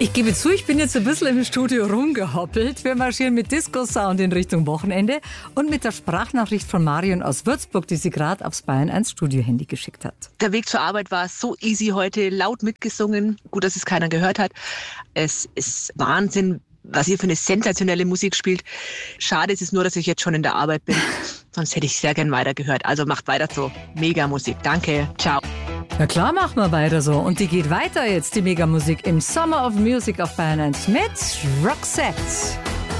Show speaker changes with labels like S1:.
S1: Ich gebe zu, ich bin jetzt ein bisschen im Studio rumgehoppelt. Wir marschieren mit Disco-Sound in Richtung Wochenende und mit der Sprachnachricht von Marion aus Würzburg, die sie gerade aufs Bayern 1 Studio-Handy geschickt hat.
S2: Der Weg zur Arbeit war so easy heute, laut mitgesungen. Gut, dass es keiner gehört hat. Es ist Wahnsinn, was ihr für eine sensationelle Musik spielt. Schade ist es nur, dass ich jetzt schon in der Arbeit bin. Sonst hätte ich sehr gern weitergehört. Also macht weiter so. Mega Musik. Danke. Ciao.
S1: Na klar, machen wir weiter so. Und die geht weiter jetzt, die Megamusik im Summer of Music auf Bayern 1 mit Roxette.